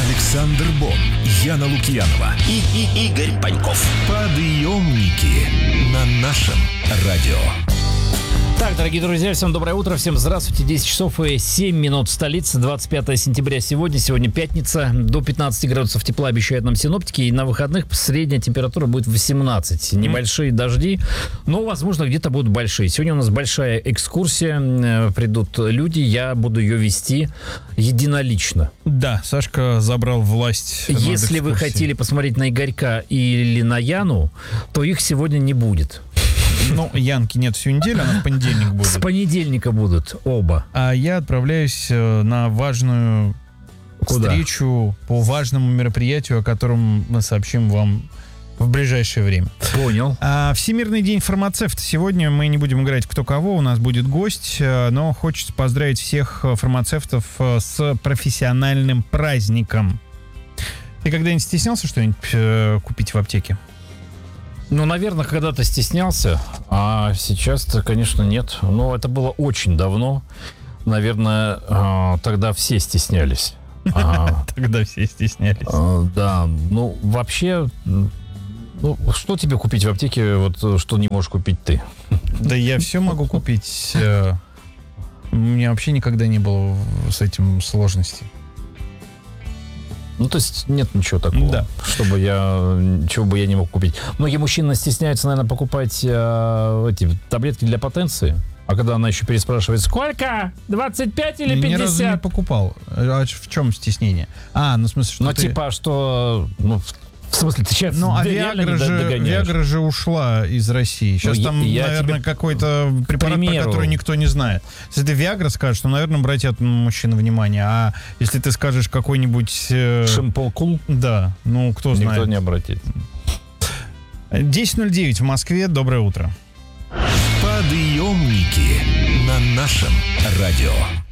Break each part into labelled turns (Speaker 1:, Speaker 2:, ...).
Speaker 1: Александр Бон, Яна Лукьянова и Игорь Паньков. Подъемники на нашем радио.
Speaker 2: Так, дорогие друзья, всем доброе утро, всем здравствуйте. 10 часов и 7 минут в столице, 25 сентября сегодня пятница, до 15 градусов тепла обещают нам синоптики, и на выходных средняя температура будет 18. Небольшие дожди, но, возможно, где-то будут большие. Сегодня у нас большая экскурсия, придут люди, я буду ее вести единолично.
Speaker 3: Да, Сашка забрал власть.
Speaker 2: Если вы хотели посмотреть на Игорька или на Яну, то их сегодня не будет.
Speaker 3: Ну, Янки нет всю неделю, она в понедельник будет.
Speaker 2: С понедельника будут оба.
Speaker 3: А я отправляюсь на важную встречу по важному мероприятию, о котором мы сообщим вам в ближайшее время.
Speaker 2: Понял.
Speaker 3: Всемирный день фармацевта. Сегодня мы не будем играть кто кого, у нас будет гость, но хочется поздравить всех фармацевтов с профессиональным праздником. Ты когда-нибудь стеснялся что-нибудь купить в аптеке?
Speaker 2: Ну, наверное, когда-то стеснялся, а сейчас-то, конечно, нет. Но это было очень давно. Наверное, тогда все стеснялись.
Speaker 3: Тогда все стеснялись.
Speaker 2: Да, ну, вообще, что тебе купить в аптеке, вот что не можешь купить ты?
Speaker 3: Да я все могу купить. У меня вообще никогда не было с этим сложностей.
Speaker 2: Ну, то есть нет ничего такого,
Speaker 3: да,
Speaker 2: чего бы я не мог купить. Многие мужчины стесняются, наверное, покупать эти таблетки для потенции. А когда она еще переспрашивает, сколько? 25 или 50?
Speaker 3: Ни разу не покупал. А в чем стеснение? В смысле, что
Speaker 2: типа, что... В смысле, ты сейчас реально не догоняешь?
Speaker 3: Виагра же ушла из России. Сейчас там, наверное, какой-то препарат, про который никто не знает. Если ты Виагра скажешь, то, наверное, обратят мужчины внимание. А если ты скажешь какой-нибудь...
Speaker 2: Шимпокул?
Speaker 3: Да, кто знает.
Speaker 2: Никто не обратит.
Speaker 3: 10:09 в Москве. Доброе утро.
Speaker 1: Подъемники на нашем радио.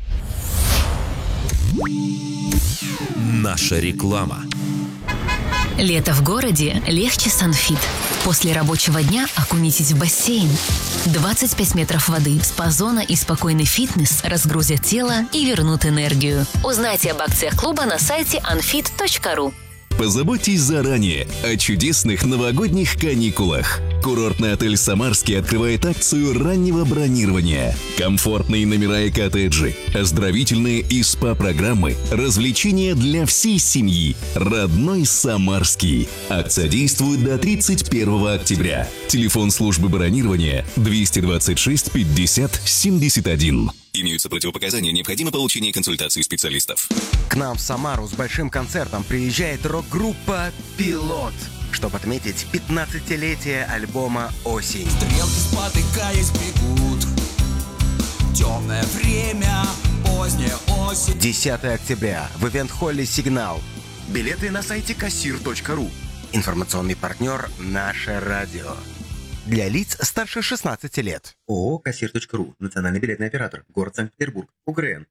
Speaker 1: Наша реклама.
Speaker 4: Лето в городе легче с Анфит. После рабочего дня окунитесь в бассейн. 25 метров воды, спа-зона и спокойный фитнес разгрузят тело и вернут энергию. Узнайте об акциях клуба на сайте anfit.ru.
Speaker 5: Позаботьтесь заранее о чудесных новогодних каникулах. Курортный отель «Самарский» открывает акцию раннего бронирования. Комфортные номера и коттеджи, оздоровительные и СПА-программы, развлечения для всей семьи. Родной «Самарский». Акция действует до 31 октября. Телефон службы бронирования 226 50 71. Имеются противопоказания, необходимо получение консультации специалистов.
Speaker 6: К нам в Самару с большим концертом приезжает рок-группа «Пилот», чтобы отметить 15-летие альбома «Осень».
Speaker 7: Стрелки, спотыкаясь, бегут. Темное время, поздняя осень.
Speaker 6: 10 октября в ивент-холле «Сигнал». Билеты на сайте kassir.ru. Информационный партнер «Наше радио». Для лиц старше 16 лет.
Speaker 8: ООО «Кассир.ру». Национальный билетный оператор. Город Санкт-Петербург. УГРН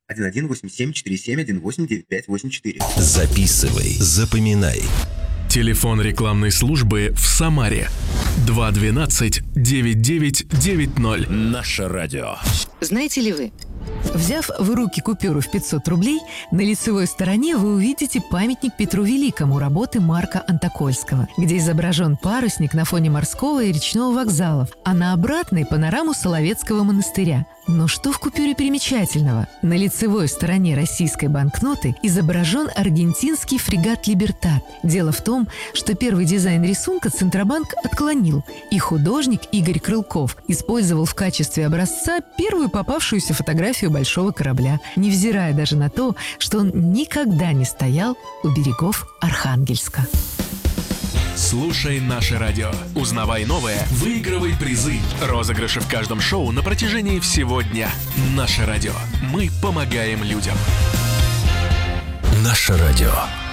Speaker 8: 1187471884.
Speaker 1: Записывай, запоминай.
Speaker 9: Телефон рекламной службы в Самаре 212-9990.
Speaker 1: Наше радио.
Speaker 10: Знаете ли вы, взяв в руки купюру в 500 рублей, на лицевой стороне вы увидите памятник Петру Великому работы Марка Антокольского, где изображен парусник на фоне морского и речного вокзалов, а на обратной – панораму Соловецкого монастыря. Но что в купюре примечательного? На лицевой стороне российской банкноты изображен аргентинский фрегат «Либертад». Дело в том, что первый дизайн рисунка Центробанк отклонил, и художник Игорь Крылков использовал в качестве образца первую попавшуюся фотографию большого корабля, невзирая даже на то, что он никогда не стоял у берегов Архангельска.
Speaker 9: Слушай наше радио. Узнавай новое, выигрывай призы. Розыгрыши в каждом шоу на протяжении всего дня. Наше радио. Мы помогаем людям.
Speaker 1: Наше радио.